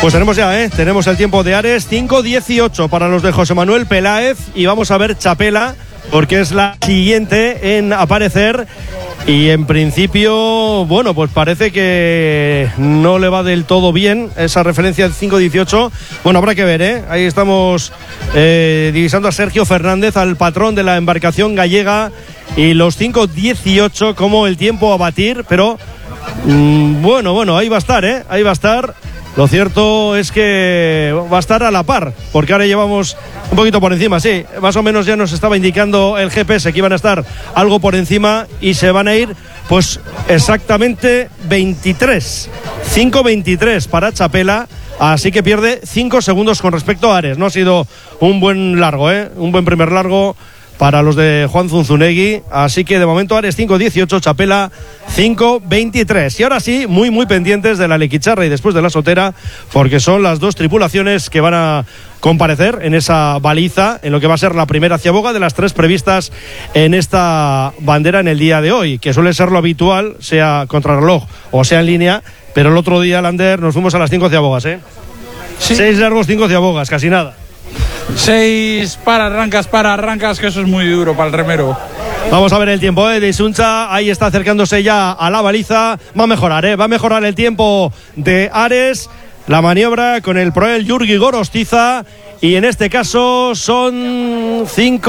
Pues tenemos el tiempo de Ares, 5:18 para los de José Manuel Peláez, y vamos a ver Chapela, porque es la siguiente en aparecer, y en principio, bueno, pues parece que no le va del todo bien esa referencia del 5:18. Bueno, habrá que ver, ¿eh? Ahí estamos divisando a Sergio Fernández, al patrón de la embarcación gallega, y los 5:18 como el tiempo a batir, pero bueno, ahí va a estar, ¿eh? Ahí va a estar. Lo cierto es que va a estar a la par, porque ahora llevamos un poquito por encima, sí, más o menos ya nos estaba indicando el GPS que iban a estar algo por encima, y se van a ir pues exactamente 5:23 para Chapela, así que pierde 5 segundos con respecto a Ares. No ha sido un buen largo, un buen primer largo para los de Juan Zunzunegui, así que de momento Ares 5:18, Chapela 5:23. Y ahora sí, muy pendientes de la Lequicharra y después de la Sotera, porque son las dos tripulaciones que van a comparecer en esa baliza, en lo que va a ser la primera ciaboga de las 3 previstas en esta bandera en el día de hoy, que suele ser lo habitual, sea contrarreloj o sea en línea, pero el otro día, Lander, nos fuimos a las 5 ciabogas, Sí. 6 largos, 5 ciabogas, casi nada. 6 para arrancas, que eso es muy duro para el remero. Vamos a ver el tiempo de Isuncha, ahí está acercándose ya a la baliza. Va a mejorar el tiempo de Ares. La maniobra con el Proel Jurgi Gorostiza, y en este caso son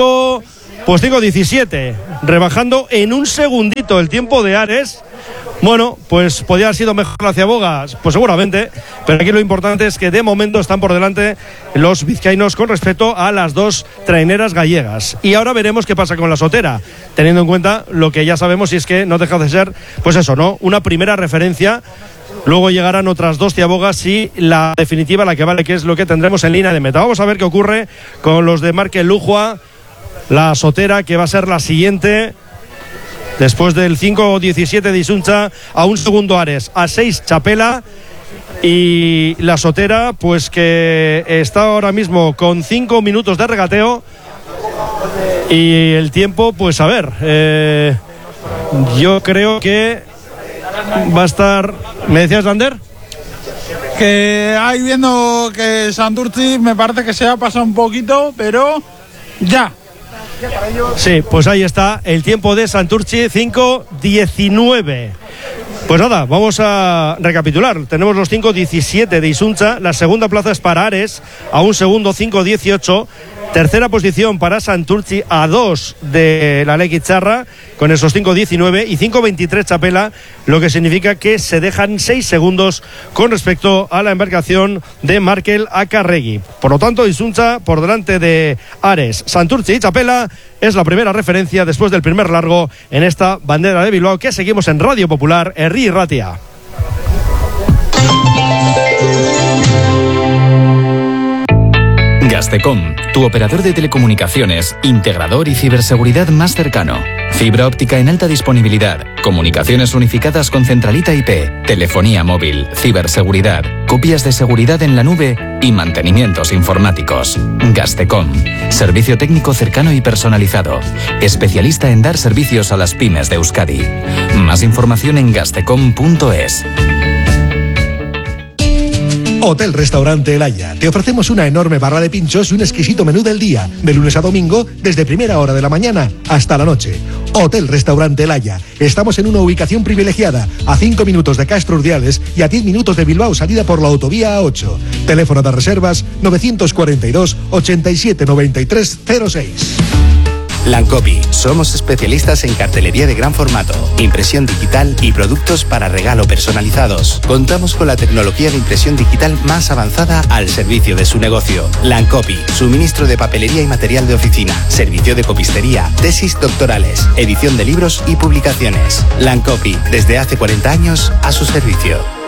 5:17, rebajando en un segundito el tiempo de Ares. Bueno, pues podría haber sido mejor la ciaboga, pues seguramente, pero aquí lo importante es que de momento están por delante los vizcaínos con respecto a las 2 traineras gallegas. Y ahora veremos qué pasa con la Sotera, teniendo en cuenta lo que ya sabemos, y es que no deja de ser, pues eso, ¿no?, una primera referencia. Luego llegarán otras 2 ciabogas y la definitiva, la que vale, que es lo que tendremos en línea de meta. Vamos a ver qué ocurre con los de Marque Lujua, la Sotera, que va a ser la siguiente. Después del 5:17 de Isuncha, a un segundo Ares, a 6 Chapela, y la Sotera, pues que está ahora mismo con 5 minutos de regateo, y el tiempo, pues a ver, yo creo que va a estar. ¿Me decías, Lander? Que ahí viendo que Santurtzi me parece que se ha pasado un poquito, pero ya. Sí, pues ahí está el tiempo de Santurtzi, 5:19. Pues nada, vamos a recapitular. Tenemos los 5:17 de Isuncha. La segunda plaza es para Ares, a un segundo, 5:18. Tercera posición para Santurtzi, a 2 de la Lequicharra, con esos 5:19, y 5:23 Chapela, lo que significa que se dejan 6 segundos con respecto a la embarcación de Markel Acarregui. Por lo tanto, Isuncha por delante de Ares, Santurtzi y Chapela es la primera referencia después del primer largo en esta bandera de Bilbao, que seguimos en Radio Popular, Herri Ratia. Gastecom, tu operador de telecomunicaciones, integrador y ciberseguridad más cercano. Fibra óptica en alta disponibilidad, comunicaciones unificadas con centralita IP, telefonía móvil, ciberseguridad, copias de seguridad en la nube y mantenimientos informáticos. Gastecom, servicio técnico cercano y personalizado, especialista en dar servicios a las pymes de Euskadi. Más información en gastecom.es. Hotel Restaurante El Haya. Te ofrecemos una enorme barra de pinchos y un exquisito menú del día, de lunes a domingo, desde primera hora de la mañana hasta la noche. Hotel Restaurante El Haya. Estamos en una ubicación privilegiada, a 5 minutos de Castro Urdiales y a 10 minutos de Bilbao, salida por la autovía A8. Teléfono de reservas 942 87 93 06. Lancopi, somos especialistas en cartelería de gran formato, impresión digital y productos para regalo personalizados. Contamos con la tecnología de impresión digital más avanzada al servicio de su negocio. Lancopi, suministro de papelería y material de oficina, servicio de copistería, tesis doctorales, edición de libros y publicaciones. Lancopi, desde hace 40 años a su servicio.